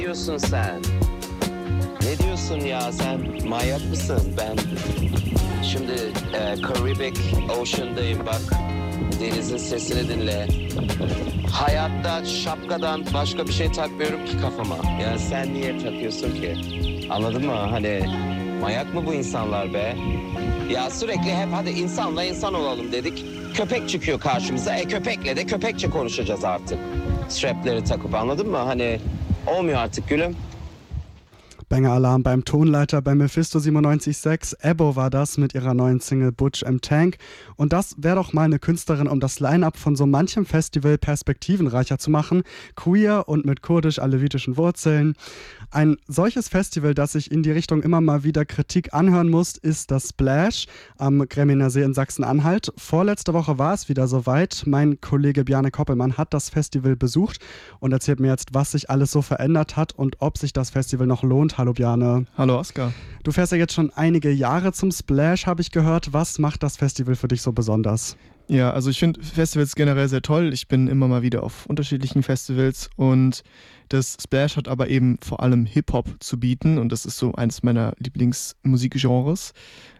Diyorsun sen? Ne diyorsun ya sen? Manyak mısın? Ben şimdi Caribbean Ocean'dayım bak. Denizin sesini dinle. Hayatta şapkadan başka bir şey takmıyorum ki kafama. Ya sen niye takıyorsun ki? Anladın mı? Hani manyak mı bu insanlar be? Ya sürekli hep hadi insanla insan olalım dedik. Köpek çıkıyor karşımıza. Köpekle de köpekçe konuşacağız artık. Strapleri takıp anladın mı? Hani olmuyor artık gülüm. Banger-Alarm beim Tonleiter bei Mephisto 97.6. Ebbo war das mit ihrer neuen Single Butch im Tank. Und das wäre doch mal eine Künstlerin, um das Line-Up von so manchem Festival perspektivenreicher zu machen. Queer und mit kurdisch-alevitischen Wurzeln. Ein solches Festival, das sich in die Richtung immer mal wieder Kritik anhören muss, ist das Splash am Gremminer See in Sachsen-Anhalt. Vorletzte Woche war es wieder soweit. Mein Kollege Bjarne Koppelmann hat das Festival besucht und erzählt mir jetzt, was sich alles so verändert hat und ob sich das Festival noch lohnt. Hallo Bjarne. Hallo Oskar. Du fährst ja jetzt schon einige Jahre zum Splash, habe ich gehört. Was macht das Festival für dich so besonders? Ja, also ich finde Festivals generell sehr toll. Ich bin immer mal wieder auf unterschiedlichen Festivals und das Splash hat aber eben vor allem Hip-Hop zu bieten und das ist so eines meiner Lieblingsmusikgenres.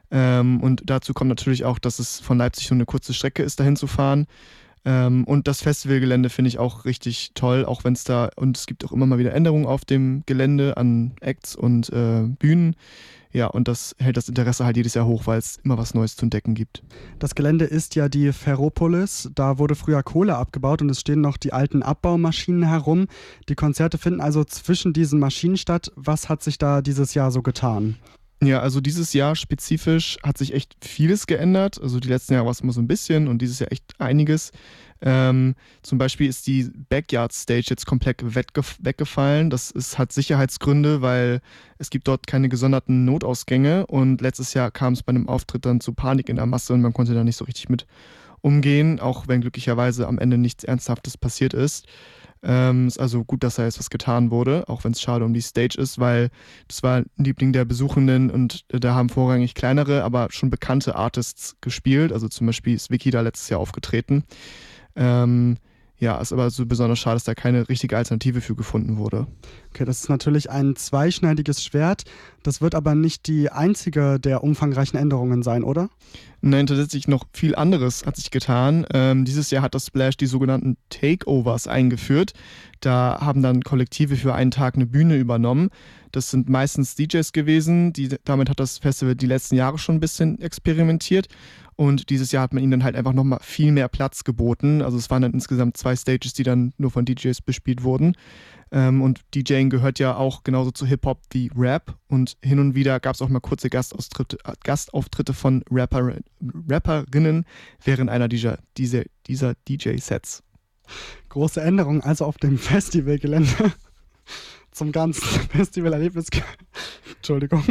Und dazu kommt natürlich auch, dass es von Leipzig so eine kurze Strecke ist, dahin zu fahren. Und das Festivalgelände finde ich auch richtig toll, auch wenn es gibt auch immer mal wieder Änderungen auf dem Gelände an Acts und Bühnen. Ja, und das hält das Interesse halt jedes Jahr hoch, weil es immer was Neues zu entdecken gibt. Das Gelände ist ja die Ferropolis. Da wurde früher Kohle abgebaut und es stehen noch die alten Abbaumaschinen herum. Die Konzerte finden also zwischen diesen Maschinen statt. Was hat sich da dieses Jahr so getan? Ja, also dieses Jahr spezifisch hat sich echt vieles geändert. Also die letzten Jahre war es immer so ein bisschen und dieses Jahr echt einiges. Zum Beispiel ist die Backyard Stage jetzt komplett weggefallen. Hat Sicherheitsgründe, weil es gibt dort keine gesonderten Notausgänge und letztes Jahr kam es bei einem Auftritt dann zu Panik in der Masse und man konnte da nicht so richtig mit umgehen, auch wenn glücklicherweise am Ende nichts Ernsthaftes passiert ist. Ist also gut, dass da jetzt was getan wurde, auch wenn es schade um die Stage ist, weil das war ein Liebling der Besuchenden und da haben vorrangig kleinere, aber schon bekannte Artists gespielt. Also zum Beispiel ist Vicky da letztes Jahr aufgetreten. Ist aber so besonders schade, dass da keine richtige Alternative für gefunden wurde. Okay, das ist natürlich ein zweischneidiges Schwert. Das wird aber nicht die einzige der umfangreichen Änderungen sein, oder? Nein, tatsächlich noch viel anderes hat sich getan. Dieses Jahr hat das Splash die sogenannten Takeovers eingeführt. Da haben dann Kollektive für einen Tag eine Bühne übernommen. Das sind meistens DJs gewesen. Damit hat das Festival die letzten Jahre schon ein bisschen experimentiert. Und dieses Jahr hat man ihnen dann halt einfach nochmal viel mehr Platz geboten. Also es waren dann insgesamt 2 Stages, die dann nur von DJs bespielt wurden. Und DJing gehört ja auch genauso zu Hip-Hop wie Rap. Und hin und wieder gab es auch mal kurze Gastauftritte von Rapperinnen während einer dieser DJ-Sets. Große Änderung also auf dem Festivalgelände zum ganzen Festivalerlebnis. Entschuldigung.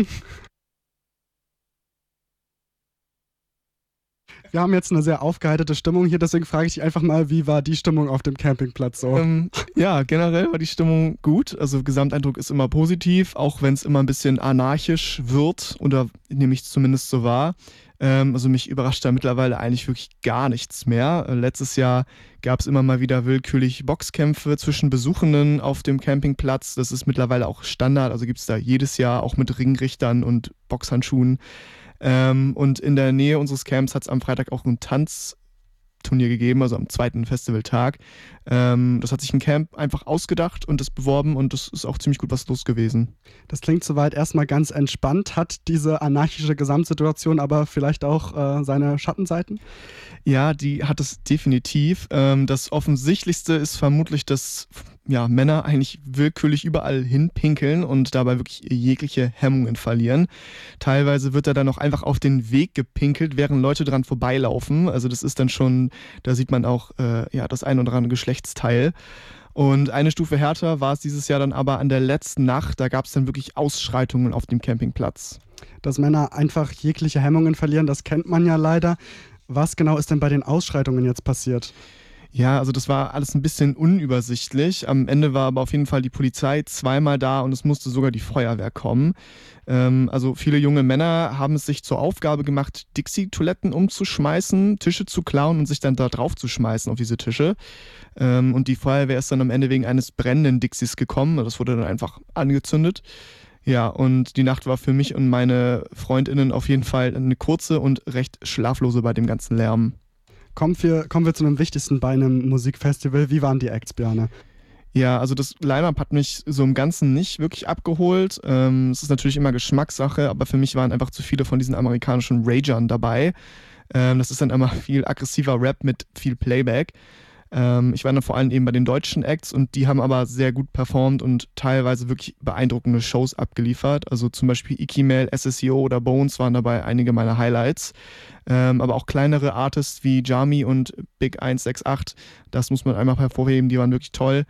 Wir haben jetzt eine sehr aufgeheiterte Stimmung hier, deswegen frage ich dich einfach mal, wie war die Stimmung auf dem Campingplatz so? Ja, generell war die Stimmung gut. Also Gesamteindruck ist immer positiv, auch wenn es immer ein bisschen anarchisch wird oder nehme ich zumindest so wahr. Also mich überrascht da mittlerweile eigentlich wirklich gar nichts mehr. Letztes Jahr gab es immer mal wieder willkürlich Boxkämpfe zwischen Besuchenden auf dem Campingplatz. Das ist mittlerweile auch Standard, also gibt es da jedes Jahr auch mit Ringrichtern und Boxhandschuhen. Und in der Nähe unseres Camps hat es am Freitag auch ein Tanzturnier gegeben, also am zweiten Festivaltag. Das hat sich ein Camp einfach ausgedacht und das beworben und das ist auch ziemlich gut was los gewesen. Das klingt soweit erstmal ganz entspannt. Hat diese anarchische Gesamtsituation aber vielleicht auch seine Schattenseiten? Ja, die hat es definitiv. Das Offensichtlichste ist vermutlich, dass Männer eigentlich willkürlich überall hinpinkeln und dabei wirklich jegliche Hemmungen verlieren. Teilweise wird da dann auch einfach auf den Weg gepinkelt, während Leute dran vorbeilaufen. Also das ist dann schon, da sieht man auch das ein oder andere Geschlechtsteil. Und eine Stufe härter war es dieses Jahr dann aber an der letzten Nacht. Da gab es dann wirklich Ausschreitungen auf dem Campingplatz. Dass Männer einfach jegliche Hemmungen verlieren, das kennt man ja leider. Was genau ist denn bei den Ausschreitungen jetzt passiert? Ja, also das war alles ein bisschen unübersichtlich. Am Ende war aber auf jeden Fall die Polizei zweimal da und es musste sogar die Feuerwehr kommen. Also viele junge Männer haben es sich zur Aufgabe gemacht, Dixie-Toiletten umzuschmeißen, Tische zu klauen und sich dann da drauf zu schmeißen auf diese Tische. Und die Feuerwehr ist dann am Ende wegen eines brennenden Dixies gekommen. Das wurde dann einfach angezündet. Ja, und die Nacht war für mich und meine FreundInnen auf jeden Fall eine kurze und recht schlaflose bei dem ganzen Lärm. Kommen wir zu einem wichtigsten bei einem Musikfestival. Wie waren die Acts, Bjarne? Ja, also das Line-Up hat mich so im Ganzen nicht wirklich abgeholt. Es ist natürlich immer Geschmackssache, aber für mich waren einfach zu viele von diesen amerikanischen Ragern dabei. Das ist dann immer viel aggressiver Rap mit viel Playback. Ich war dann vor allem eben bei den deutschen Acts und die haben aber sehr gut performt und teilweise wirklich beeindruckende Shows abgeliefert. Also zum Beispiel Ikimel, SSEO oder Bones waren dabei einige meiner Highlights. Aber auch kleinere Artists wie Jami und Big 168, das muss man einmal hervorheben, die waren wirklich toll.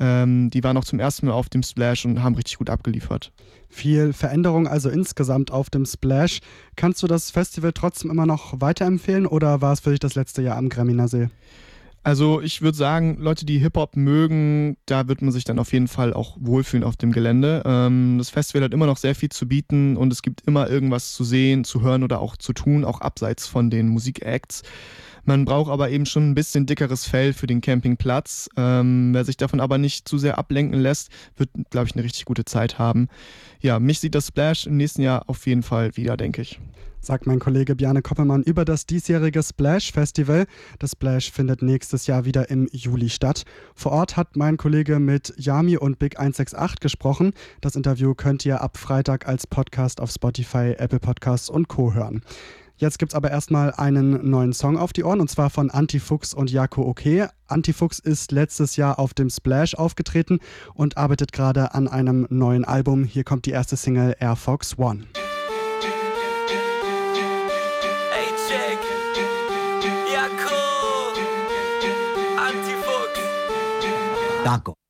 Die waren auch zum ersten Mal auf dem Splash und haben richtig gut abgeliefert. Viel Veränderung also insgesamt auf dem Splash. Kannst du das Festival trotzdem immer noch weiterempfehlen oder war es für dich das letzte Jahr am Graminer See? Also ich würde sagen, Leute, die Hip-Hop mögen, da wird man sich dann auf jeden Fall auch wohlfühlen auf dem Gelände. Das Festival hat immer noch sehr viel zu bieten und es gibt immer irgendwas zu sehen, zu hören oder auch zu tun, auch abseits von den Musikacts. Man braucht aber eben schon ein bisschen dickeres Fell für den Campingplatz. Wer sich davon aber nicht zu sehr ablenken lässt, wird, glaube ich, eine richtig gute Zeit haben. Ja, mich sieht das Splash im nächsten Jahr auf jeden Fall wieder, denke ich. Sagt mein Kollege Bjarne Koppelmann über das diesjährige Splash Festival. Das Splash findet nächstes Jahr wieder im Juli statt. Vor Ort hat mein Kollege mit Jami und Big 168 gesprochen. Das Interview könnt ihr ab Freitag als Podcast auf Spotify, Apple Podcasts und Co. hören. Jetzt gibt's aber erstmal einen neuen Song auf die Ohren und zwar von Antifuchs und Jako OK. Antifuchs ist letztes Jahr auf dem Splash aufgetreten und arbeitet gerade an einem neuen Album. Hier kommt die erste Single Air Fox One. Jako, Antifuchs. Danko.